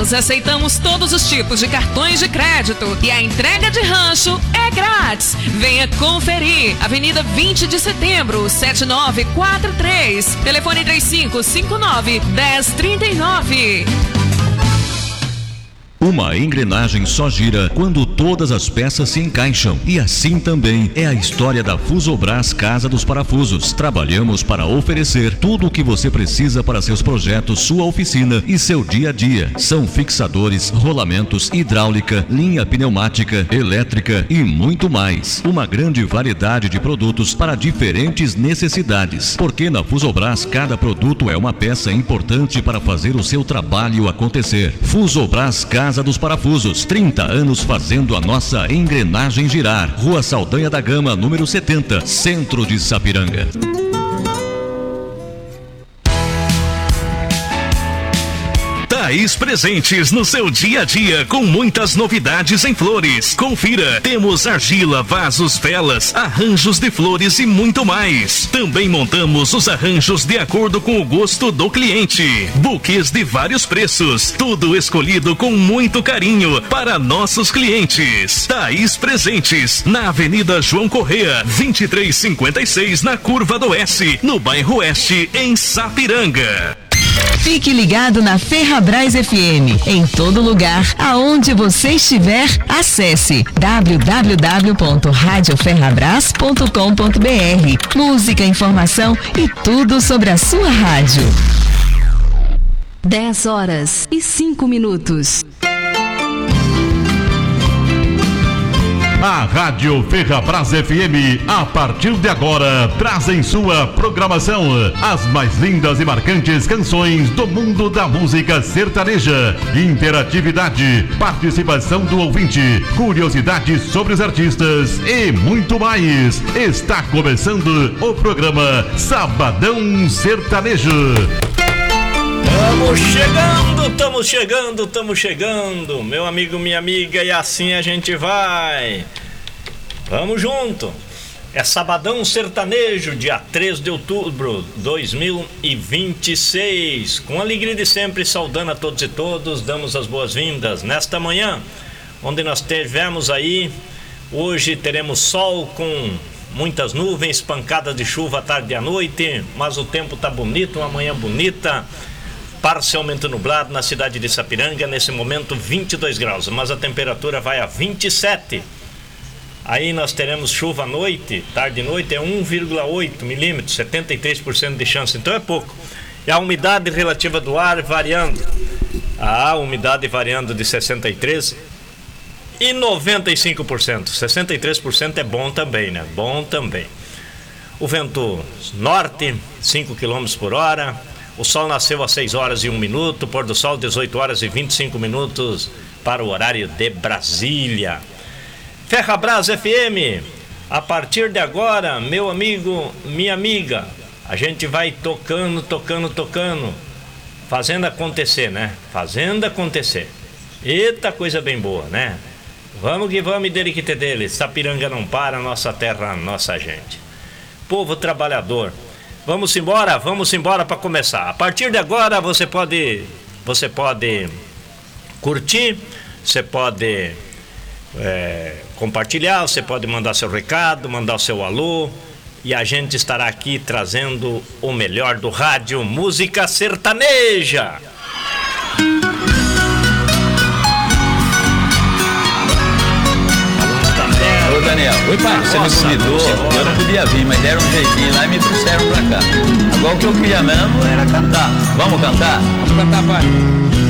Pneus, aceitamos todos os tipos de cartões de crédito e a entrega de rancho é grátis. Venha conferir. Avenida 20 de Setembro, 7943. Telefone 3559-1039. Uma engrenagem só gira quando todas as peças se encaixam. E assim também é a história da Fusobras Casa dos Parafusos. Trabalhamos para oferecer tudo o que você precisa para seus projetos, sua oficina e seu dia a dia. São fixadores, rolamentos, hidráulica, linha pneumática, elétrica e muito mais. Uma grande variedade de produtos para diferentes necessidades. Porque na Fusobras cada produto é uma peça importante para fazer o seu trabalho acontecer. Fusobras Casa dos Parafusos, 30 anos fazendo a nossa engrenagem girar. Rua Saldanha da Gama, número 70, Centro de Sapiranga. Thaís Presentes no seu dia a dia com muitas novidades em flores. Confira, temos argila, vasos, velas, arranjos de flores e muito mais. Também montamos os arranjos de acordo com o gosto do cliente. Buquês de vários preços, tudo escolhido com muito carinho para nossos clientes. Thaís Presentes, na Avenida João Correia, 2356, na Curva do Oeste, no bairro Oeste, em Sapiranga. Fique ligado na Ferrabras FM. Em todo lugar, aonde você estiver, acesse www.radioferrabras.com.br. Música, informação e tudo sobre a sua rádio. 10h05. A Rádio Ferrabras FM, a partir de agora, traz em sua programação as mais lindas e marcantes canções do mundo da música sertaneja. Interatividade, participação do ouvinte, curiosidades sobre os artistas e muito mais. Está começando o programa Sabadão Sertanejo. Estamos chegando, meu amigo, minha amiga, e assim a gente vai. Vamos junto. É Sabadão Sertanejo, dia 3 de outubro de 2026. Com alegria de sempre, saudando a todos e todos, damos as boas-vindas nesta manhã, onde nós tivemos aí. Hoje teremos sol com muitas nuvens, pancadas de chuva à tarde e à noite, mas o tempo tá bonito, uma manhã bonita. Parcialmente nublado na cidade de Sapiranga, nesse momento 22 graus, mas a temperatura vai a 27. Aí nós teremos chuva à noite, tarde e noite, é 1,8 milímetros, 73% de chance, então é pouco. E a umidade relativa do ar variando, a umidade variando de 63% e 95%, 63% é bom também, né? Bom também. O vento norte, 5 km por hora. O sol nasceu às 6h01, pôr do sol 18h25 para o horário de Brasília. Ferrabras FM, a partir de agora, meu amigo, minha amiga, a gente vai tocando, fazendo acontecer, né? Fazendo acontecer. Eita, coisa bem boa, né? Vamos que vamos, e dele que te dele. Sapiranga não para, nossa terra, nossa gente. Povo trabalhador. Vamos embora para começar. A partir de agora você pode curtir, você pode compartilhar, você pode mandar seu recado, mandar o seu alô, e a gente estará aqui trazendo o melhor do rádio, música sertaneja. Ô Daniel, oi pai, você me convidou, eu não podia vir, mas deram um jeitinho lá e me trouxeram pra cá. Agora o que eu queria mesmo era cantar. Vamos cantar? Vamos cantar, pai.